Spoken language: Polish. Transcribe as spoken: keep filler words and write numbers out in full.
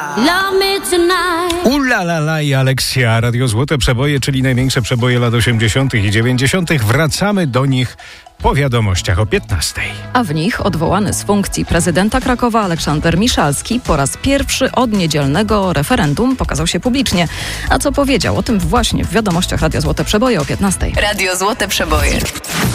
Ula la la i Aleksia, Radio Złote Przeboje, czyli największe przeboje lat osiemdziesiątych i dziewięćdziesiątych. Wracamy do nich po wiadomościach o piętnastej. A w nich odwołany z funkcji prezydenta Krakowa Aleksander Miszalski po raz pierwszy od niedzielnego referendum pokazał się publicznie. A co powiedział o tym właśnie w wiadomościach Radio Złote Przeboje o piętnastej. Radio Złote Przeboje.